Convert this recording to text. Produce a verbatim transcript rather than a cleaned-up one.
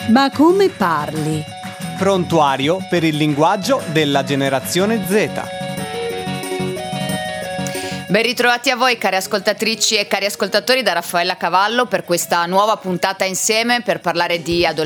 Ma come parli? Prontuario per il linguaggio della generazione Z. Ben ritrovati a voi, cari ascoltatrici e cari ascoltatori, da Raffaella Cavallo per questa nuova puntata insieme per parlare di adolescenza